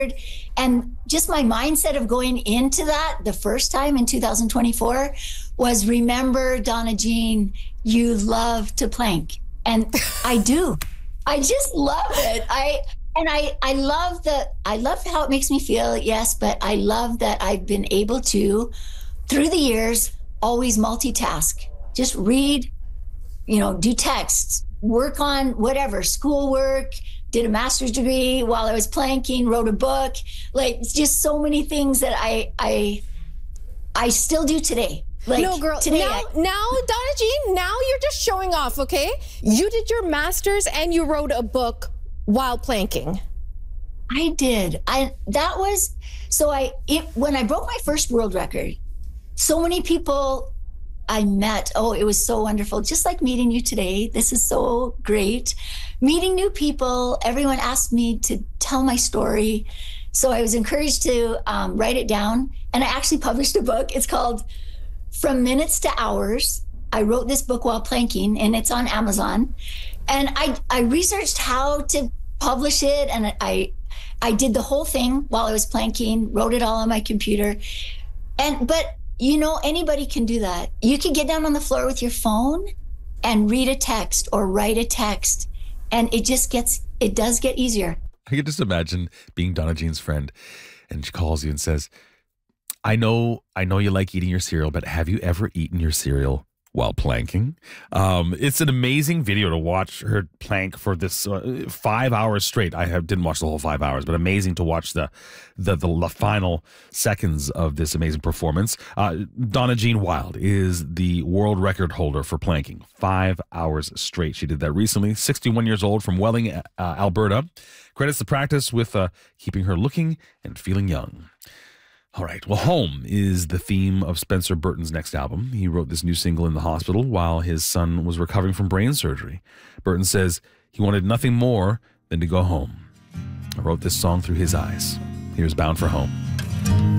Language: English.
And just my mindset of going into that the first time in 2024 was, remember, Donna Jean, you love to plank. And I do. I just love it. I love how it makes me feel, yes, but I love that I've been able to, through the years, always multitask. Just read, do texts, work on whatever, schoolwork, did a master's degree while I was planking, wrote a book, like just so many things that I still do today. Like, no, girl, today now, Donna Jean, now you're just showing off, okay? You did your master's and you wrote a book while planking. I did. When I broke my first world record, so many people I met, it was so wonderful. Just like meeting you today. This is so great. Meeting new people. Everyone asked me to tell my story. So I was encouraged to write it down. And I actually published a book. It's called From Minutes to Hours. I wrote this book while planking, and it's on Amazon. And I researched how to publish it, and I did the whole thing while I was planking, wrote it all on my computer. But anybody can do that. You can get down on the floor with your phone and read a text or write a text, and it does get easier. I can just imagine being Donna Jean's friend, and she calls you and says, I know you like eating your cereal, but have you ever eaten your cereal while planking? It's an amazing video to watch her plank for this 5 hours straight. Didn't watch the whole 5 hours, but amazing to watch the final seconds of this amazing performance. Donna Jean Wild is the world record holder for planking, 5 hours straight. She did that recently. 61 years old, from Welling, Alberta. Credits the practice with keeping her looking and feeling young. All right. Well, home is the theme of Spencer Burton's next album. He wrote this new single in the hospital while his son was recovering from brain surgery. Burton says he wanted nothing more than to go home. I wrote this song through his eyes. Here's Bound for Home.